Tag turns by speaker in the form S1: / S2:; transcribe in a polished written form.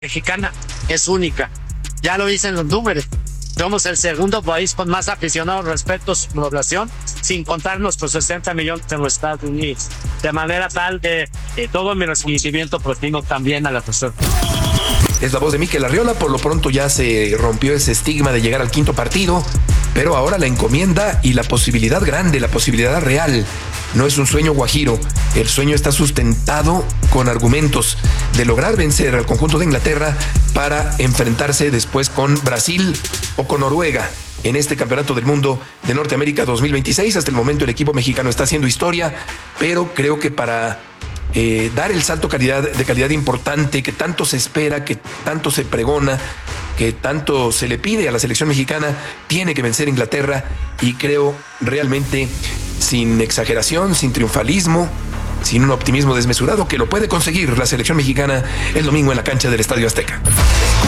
S1: mexicana es única. Ya lo dicen los números. Somos el segundo país con más aficionados respecto a su población, sin contar nuestros 60 millones en los Estados Unidos. De manera tal que todo mi reconocimiento profundo también a la persona.
S2: Es la voz de Mikel Arriola. Por lo pronto ya se rompió ese estigma de llegar al quinto partido, pero ahora la encomienda y la posibilidad grande, la posibilidad real. No es un sueño guajiro, el sueño está sustentado con argumentos de lograr vencer al conjunto de Inglaterra para enfrentarse después con Brasil o con Noruega en este Campeonato del Mundo de Norteamérica 2026. Hasta el momento el equipo mexicano está haciendo historia, pero creo que para dar el salto de calidad importante que tanto se espera, que tanto se pregona, que tanto se le pide a la selección mexicana, tiene que vencer a Inglaterra, y creo realmente, sin exageración, sin triunfalismo, sin un optimismo desmesurado, que lo puede conseguir la selección mexicana el domingo en la cancha del Estadio Azteca.